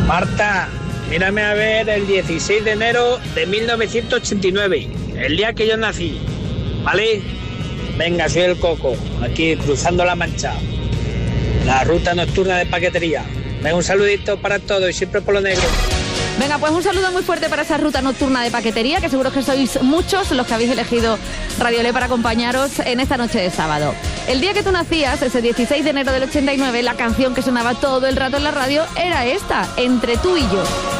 Marta, mírame a ver el 16 de enero de 1989, el día que yo nací, ¿vale? Venga, soy el Coco, aquí cruzando la Mancha, la ruta nocturna de paquetería. Venga, un saludito para todos y siempre por lo negro. Venga, pues un saludo muy fuerte para esa ruta nocturna de paquetería, que seguro que sois muchos los que habéis elegido Radiolé para acompañaros en esta noche de sábado. El día que tú nacías, ese 16 de enero del 89, la canción que sonaba todo el rato en la radio era esta, Entre tú y yo.